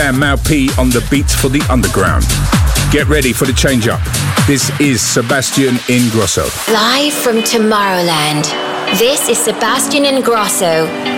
and Mau P on the beats for the underground. Get ready for the change up. This is Sebastian Ingrosso. Live from Tomorrowland, this is Sebastian Ingrosso